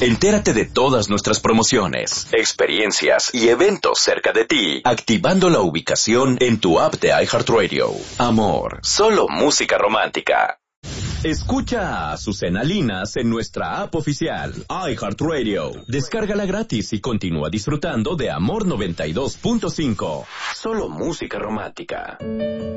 Entérate de todas nuestras promociones, experiencias y eventos cerca de ti, activando la ubicación en tu app de iHeartRadio. Amor, solo música romántica. Escucha a Azucena Linas en nuestra app oficial, iHeartRadio. Descárgala gratis y continúa disfrutando de Amor 92.5. Solo música romántica.